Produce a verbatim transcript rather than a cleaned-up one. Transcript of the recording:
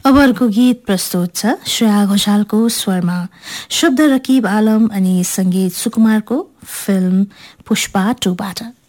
अब अर्को गीत प्रस्तुत छ श्रेया घोषालको स्वरमा, शब्द रकिब आलम अनि संगीत सुकुमारको, फिल्म पुष्पा टूबाट।